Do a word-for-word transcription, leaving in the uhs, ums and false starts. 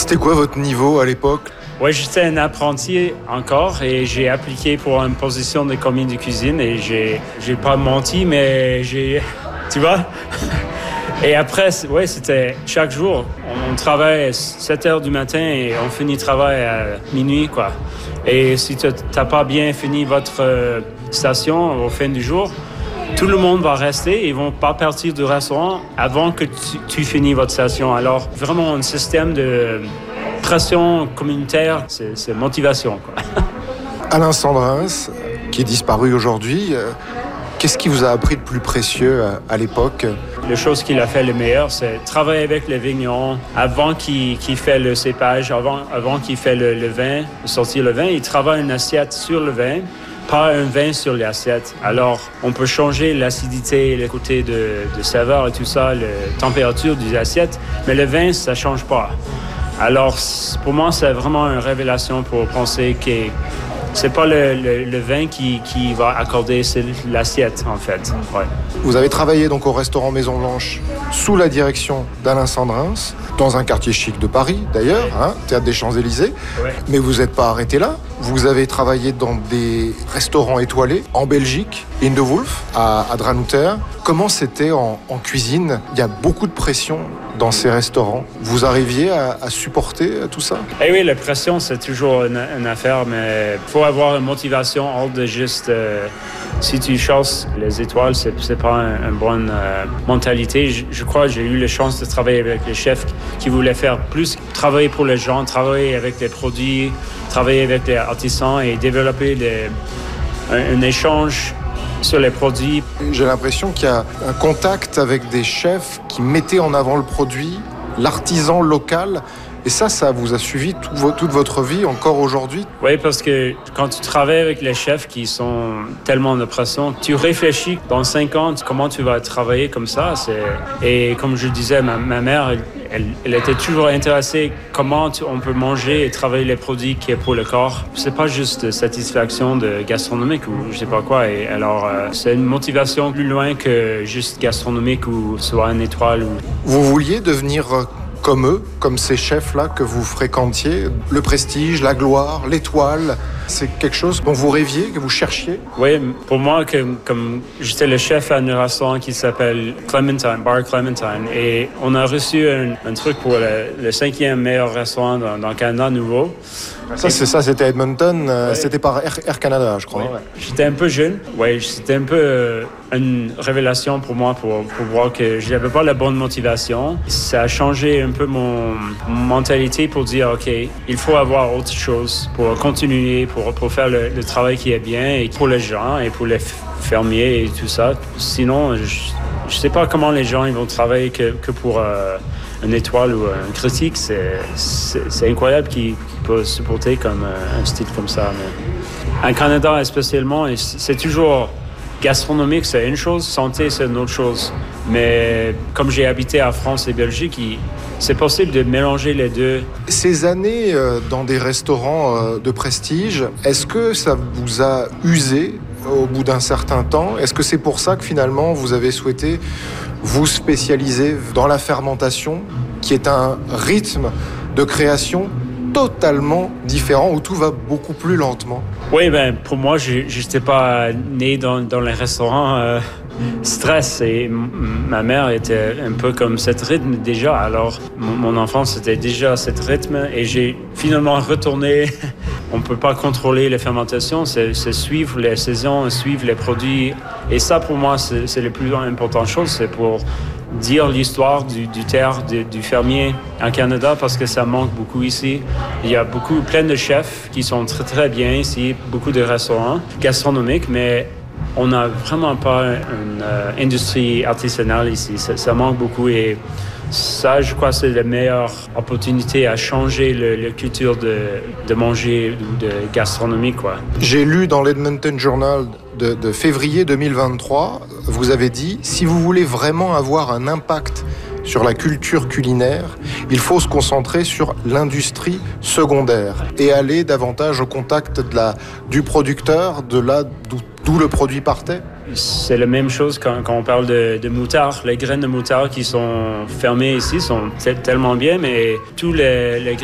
C'était quoi votre niveau à l'époque? Oui, j'étais un apprenti encore et j'ai appliqué pour une position de commis de cuisine et j'ai, j'ai pas menti, mais j'ai, tu vois. Et après, ouais, c'était chaque jour. On, on travaille à sept heures du matin et on finit le travail à minuit, quoi. Et si tu n'as pas bien fini votre euh, station au fin du jour, tout le monde va rester. Ils ne vont pas partir du restaurant avant que tu, tu finis votre station. Alors, vraiment, un système de pression communautaire, c'est, c'est motivation, quoi. Alain Sandrins, qui est disparu aujourd'hui, euh, qu'est-ce qui vous a appris de plus précieux à, à l'époque? La chose qu'il a fait le meilleur, c'est travailler avec les vignerons avant qu'il, qu'il fait le cépage, avant, avant qu'il fait le, le vin, sortir le vin. Il travaille une assiette sur le vin, pas un vin sur l'assiette. Alors, on peut changer l'acidité, le côté de, de saveur et tout ça, la température des assiettes, mais le vin, ça ne change pas. Alors, pour moi, c'est vraiment une révélation pour penser que c'est pas le, le, le vin qui, qui va accorder, c'est l'assiette, en fait. Ouais. Vous avez travaillé donc au restaurant Maison Blanche sous la direction d'Alain Sandrins, dans un quartier chic de Paris, d'ailleurs, hein, Théâtre des Champs-Élysées. Ouais. Mais vous n'êtes pas arrêté là. Vous avez travaillé dans des restaurants étoilés en Belgique, In de Wolf, à, à Dranouter. Comment c'était en, en cuisine? Il y a beaucoup de pression dans ces restaurants. Vous arriviez à, à supporter tout ça? Eh oui, la pression, c'est toujours une, une affaire, mais il faut avoir une motivation hors de juste... Euh, si tu chasses les étoiles, c'est, c'est pas une, une bonne euh, mentalité. Je, je crois que j'ai eu la chance de travailler avec les chefs qui voulaient faire plus, travailler pour les gens, travailler avec les produits, travailler avec les artisans et développer des, un, un échange sur les produits. J'ai l'impression qu'il y a un contact avec des chefs qui mettaient en avant le produit, l'artisan local. Et ça, ça vous a suivi tout, toute votre vie, encore aujourd'hui? Oui, parce que quand tu travailles avec les chefs qui sont tellement en pression, tu réfléchis dans cinq ans comment tu vas travailler comme ça. C'est... Et comme je disais, ma, ma mère, elle, elle, elle était toujours intéressée comment tu, on peut manger et travailler les produits qui est pour le corps. C'est pas juste satisfaction de gastronomique ou je sais pas quoi. Et alors, euh, c'est une motivation plus loin que juste gastronomique ou soit une étoile. Ou... Vous vouliez devenir... comme eux, comme ces chefs-là que vous fréquentiez, le prestige, la gloire, l'étoile, c'est quelque chose dont vous rêviez, que vous cherchiez? Oui, pour moi, que, comme j'étais le chef à un restaurant qui s'appelle Clementine, Bar Clementine, et on a reçu un, un truc pour le, le cinquième meilleur restaurant dans, dans le Canada nouveau. Ça, c'est ça, c'était Edmonton, euh, ouais. C'était par Air, Air Canada, je crois. Ouais. J'étais un peu jeune, oui, c'était un peu euh, une révélation pour moi pour, pour voir que je n'avais pas la bonne motivation. Ça a changé un peu mon, mon mentalité pour dire, OK, il faut avoir autre chose pour continuer, pour, pour faire le, le travail qui est bien et pour les gens et pour les fermiers et tout ça. Sinon, je ne sais pas comment les gens ils vont travailler que, que pour... Euh, une étoile ou un critique, c'est, c'est, c'est incroyable qu'il, qu'il peut supporter comme euh, un style comme ça. Mais en Canada, spécialement, c'est toujours gastronomique, c'est une chose, santé, c'est une autre chose. Mais comme j'ai habité en France et Belgique, il, c'est possible de mélanger les deux. Ces années euh, dans des restaurants euh, de prestige, est-ce que ça vous a usé au bout d'un certain temps? Est-ce que c'est pour ça que finalement vous avez souhaité vous spécialiser dans la fermentation, qui est un rythme de création totalement différent, où tout va beaucoup plus lentement? Oui, ben pour moi, je n'étais pas né dans, dans les restaurants euh, stress. Et m- ma mère était un peu comme cet rythme déjà. Alors, mon, mon enfance était déjà cet rythme. Et j'ai finalement retourné. On ne peut pas contrôler les fermentations. C'est, c'est suivre les saisons, suivre les produits. Et ça, pour moi, c'est, c'est la plus importante chose. C'est pour dire l'histoire du, du terre, du, du fermier en Canada, parce que ça manque beaucoup ici. Il y a beaucoup, plein de chefs qui sont très, très bien ici, beaucoup de restaurants gastronomiques, mais on n'a vraiment pas une euh, industrie artisanale ici. Ça, ça manque beaucoup et ça, je crois, c'est la meilleure opportunité à changer le, la culture de, de manger ou de gastronomie, quoi. J'ai lu dans l'Edmonton Journal de, de février deux mille vingt-trois, vous avez dit « Si vous voulez vraiment avoir un impact sur la culture culinaire, il faut se concentrer sur l'industrie secondaire et aller davantage au contact de la, du producteur, de là d'où, d'où le produit partait. » C'est la même chose quand, quand on parle de, de moutarde. Les graines de moutarde qui sont fermées ici sont t- tellement bien, mais tous les, les